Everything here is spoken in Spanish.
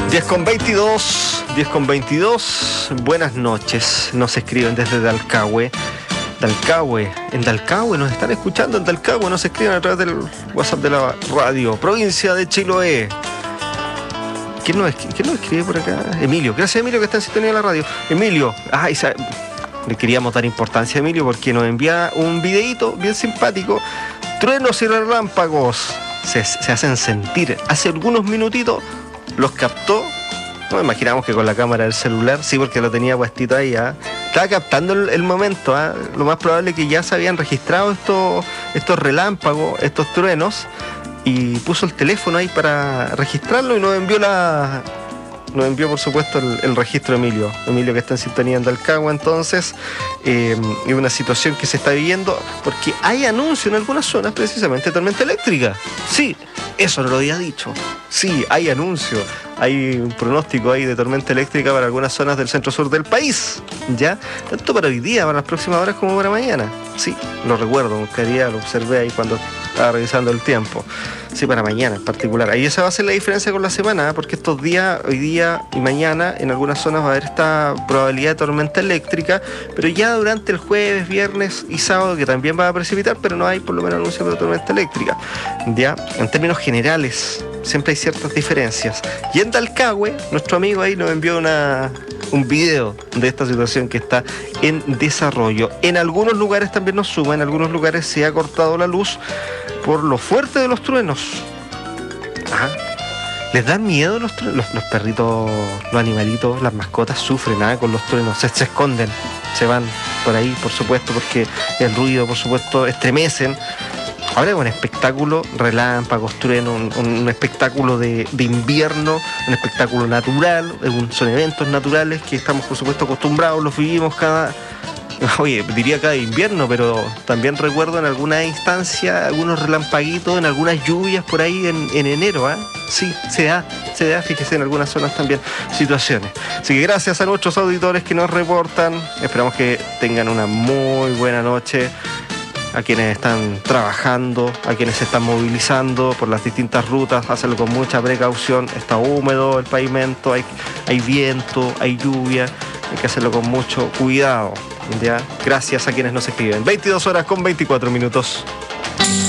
10:22. Buenas noches. Nos escriben desde Dalcahue. En Dalcahue, nos están escuchando en Dalcahue. Nos escriben a través del WhatsApp de la radio. Provincia de Chiloé. ¿Quién nos escribe por acá? Emilio. Gracias, Emilio, que está en sintonía de la radio. Emilio. Le queríamos dar importancia a Emilio porque nos envía un videíto bien simpático. Truenos y relámpagos se hacen sentir. Hace algunos minutitos los captó. No imaginamos que con la cámara del celular, sí, porque lo tenía puestito ahí. Estaba captando el momento. Lo más probable es que ya se habían registrado estos relámpagos, estos truenos, y puso el teléfono ahí para registrarlo y nos envió por supuesto el registro Emilio, que está en sintonía en Dalcahue. Entonces, es una situación que se está viviendo porque hay anuncio en algunas zonas precisamente de tormenta eléctrica. Sí, eso no lo había dicho. Sí, hay anuncio, hay un pronóstico ahí de tormenta eléctrica para algunas zonas del centro-sur del país, ¿ya? Tanto para hoy día, para las próximas horas, como para mañana. Sí, lo recuerdo, lo observé ahí cuando estaba revisando el tiempo. Sí, para mañana en particular. Ahí esa va a ser la diferencia con la semana, porque estos días, hoy día y mañana, en algunas zonas va a haber esta probabilidad de tormenta eléctrica, pero ya durante el jueves, viernes y sábado, que también va a precipitar, pero no hay por lo menos anuncio de tormenta eléctrica. Ya, en términos generales, siempre hay ciertas diferencias. Y en Dalcahue, nuestro amigo ahí nos envió un video de esta situación que está en desarrollo. En algunos lugares también nos suma, en algunos lugares se ha cortado la luz por lo fuerte de los truenos. ¿Les dan miedo los perritos, los animalitos, las mascotas sufren con los truenos? Se esconden, se van por ahí, por supuesto, porque el ruido, por supuesto, estremecen. Ahora es un espectáculo, relámpagos, truenos, un espectáculo de invierno, un espectáculo natural, son eventos naturales que estamos, por supuesto, acostumbrados, los vivimos cada invierno, pero también recuerdo en alguna instancia algunos relampaguitos, en algunas lluvias por ahí en enero. Sí, se da, fíjese, en algunas zonas también situaciones. Así que gracias a nuestros auditores que nos reportan, esperamos que tengan una muy buena noche. A quienes están trabajando, a quienes se están movilizando por las distintas rutas, hacerlo con mucha precaución. Está húmedo el pavimento, hay viento, hay lluvia, hay que hacerlo con mucho cuidado, ¿ya? Gracias a quienes nos escriben. 22:24.